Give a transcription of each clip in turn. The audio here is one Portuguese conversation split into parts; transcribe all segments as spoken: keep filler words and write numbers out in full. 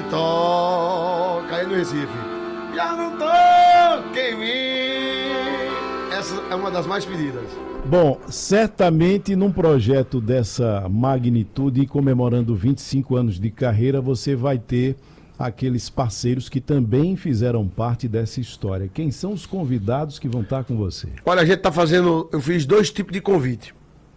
toca aí no Recife. Já não toca em mim. Essa é uma das mais pedidas. Bom, certamente num projeto dessa magnitude e comemorando vinte e cinco anos de carreira, você vai ter aqueles parceiros que também fizeram parte dessa história. Quem são os convidados que vão estar com você? Olha, a gente tá fazendo, eu fiz dois tipos de convite.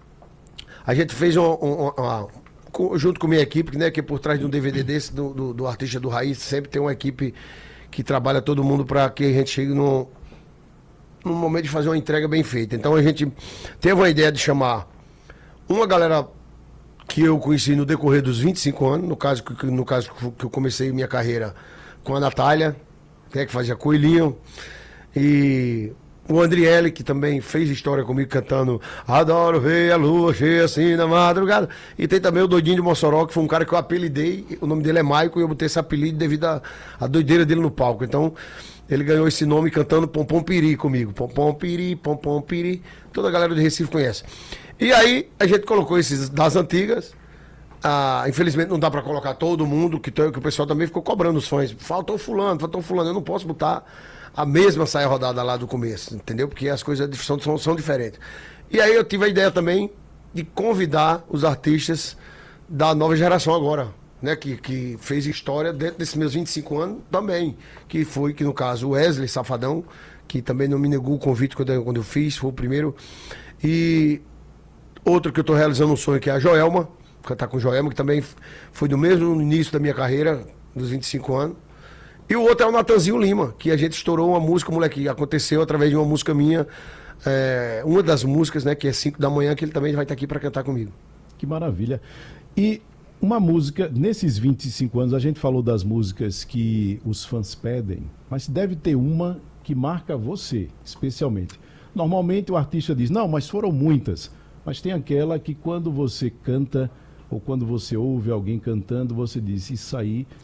A gente fez um, um, uma, uma, junto com a minha equipe, né, que por trás de um D V D desse, do, do, do Artista do Raiz, sempre tem uma equipe que trabalha todo mundo para que a gente chegue no, no momento de fazer uma entrega bem feita. Então a gente teve a ideia de chamar uma galera que eu conheci no decorrer dos vinte e cinco anos, no caso, no caso que eu comecei minha carreira com a Natália, né, que fazia Coelhinho, e o Andriele, que também fez história comigo cantando Adoro ver a lua cheia assim na madrugada. E tem também o Doidinho de Mossoró, que foi um cara que eu apelidei, o nome dele é Maico, e eu botei esse apelido devido à doideira dele no palco. Então, ele ganhou esse nome cantando Pompom Piri comigo. Pompom Piri, Pompom Piri, toda a galera de Recife conhece. E aí, a gente colocou esses das antigas. Ah, infelizmente não dá pra colocar todo mundo, que, que o pessoal também ficou cobrando os fãs. Faltou fulano, faltou fulano. Eu não posso botar a mesma saia rodada lá do começo, entendeu? Porque as coisas são, são, são diferentes. E aí eu tive a ideia também de convidar os artistas da nova geração agora, né? Que, que fez história dentro desses meus vinte e cinco anos também. Que foi, que no caso, o Wesley Safadão, que também não me negou o convite quando eu, quando eu fiz, foi o primeiro. E outro que eu tô realizando um sonho, que é a Joelma, cantar com Joelma, que também foi do mesmo início da minha carreira, dos vinte e cinco anos. E o outro é o Natanzinho Lima, que a gente estourou uma música, moleque, aconteceu através de uma música minha, é, uma das músicas, né, que é cinco da manhã, que ele também vai estar aqui para cantar comigo. Que maravilha. E uma música, nesses vinte e cinco anos, a gente falou das músicas que os fãs pedem, mas deve ter uma que marca você, especialmente. Normalmente o artista diz, não, mas foram muitas, mas tem aquela que quando você canta, ou quando você ouve alguém cantando, você diz, isso aí